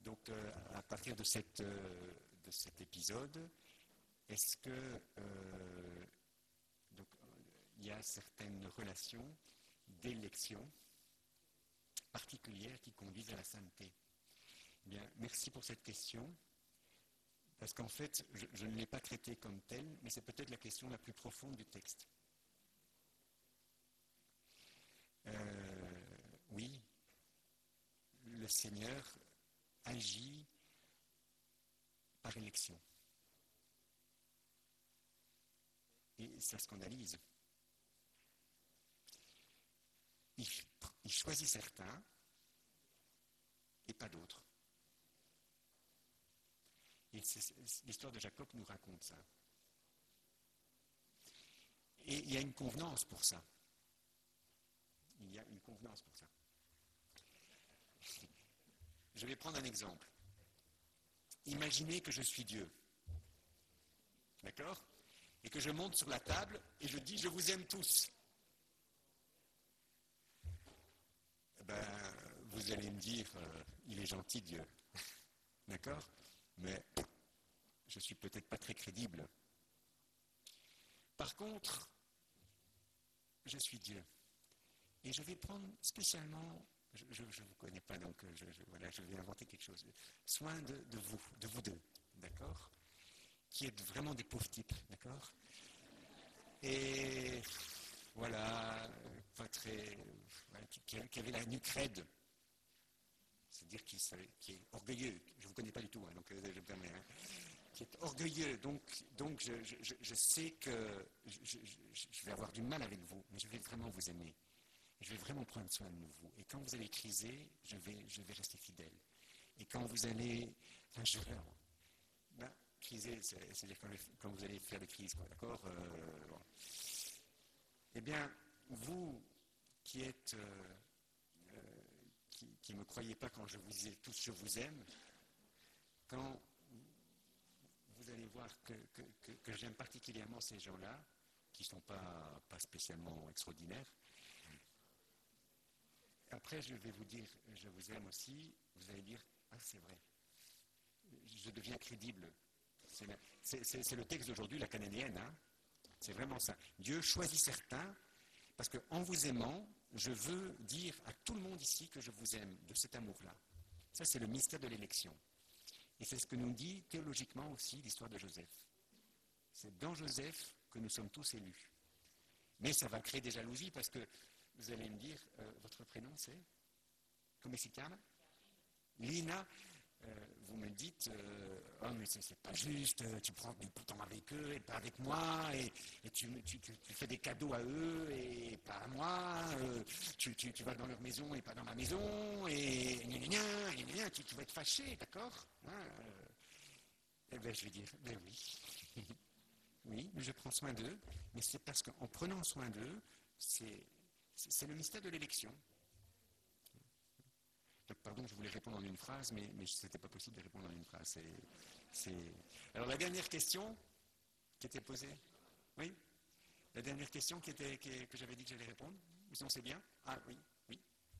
Donc, à partir de cet épisode, est-ce que donc, il y a certaines relations d'élection particulières qui conduisent à la sainteté? Eh bien, merci pour cette question, parce qu'en fait, je ne l'ai pas traitée comme telle, mais c'est peut-être la question la plus profonde du texte. Oui, le Seigneur agit par élection. Et ça scandalise. Il choisit certains et pas d'autres. Et l'histoire de Jacob nous raconte ça. Et il y a une convenance pour ça. Il y a une convenance pour ça. Je vais prendre un exemple. Imaginez que je suis Dieu. D'accord? Et que je monte sur la table et je dis « Je vous aime tous ». Ben, vous allez me dire « Il est gentil Dieu ». D'accord? Mais je ne suis peut-être pas très crédible. Par contre, je suis Dieu. Et je vais prendre spécialement, je ne vous connais pas, donc voilà, je vais inventer quelque chose. Soin de vous deux, d'accord? Qui êtes vraiment des pauvres types, d'accord? Et voilà, pas très, voilà, qui avait la nuque raide. C'est-à-dire qui est orgueilleux. Je ne vous connais pas du tout, hein, donc je me permets. Hein. Qui est orgueilleux, donc je sais que je vais avoir du mal avec vous, mais je vais vraiment vous aimer. Je vais vraiment prendre soin de vous. Et quand vous allez criser, je vais rester fidèle. Et quand vous allez... criser, c'est-à-dire quand vous allez faire des crises, quoi, d'accord bon. Eh bien, vous qui êtes... qui ne me croyez pas quand je vous disais tous je vous aime, quand vous allez voir que j'aime particulièrement ces gens-là, qui ne sont pas spécialement extraordinaires, après je vais vous dire je vous aime aussi, vous allez dire ah c'est vrai, je deviens crédible. C'est le texte d'aujourd'hui, la cananéenne, hein. C'est vraiment ça. Dieu choisit certains, parce qu'en vous aimant, je veux dire à tout le monde ici que je vous aime, de cet amour-là. Ça, c'est le mystère de l'élection. Et c'est ce que nous dit théologiquement aussi l'histoire de Joseph. C'est dans Joseph que nous sommes tous élus. Mais ça va créer des jalousies, parce que vous allez me dire, votre prénom c'est? Come si chiama? Lina. Vous me dites, oh mais c'est pas juste, tu prends du temps avec eux et pas avec moi, et tu fais des cadeaux à eux et pas à moi, tu vas dans leur maison et pas dans ma maison, et tu vas être fâché, d'accord, hein, eh bien je vais dire, ben oui, oui, je prends soin d'eux, mais c'est parce qu'en prenant soin d'eux, c'est le mystère de l'élection. Donc, pardon, je voulais répondre en une phrase, mais ce n'était pas possible de répondre en une phrase. Alors, la dernière question qui était posée. Oui? La dernière question que j'avais dit que j'allais répondre. Sinon, c'est bien? Ah, oui.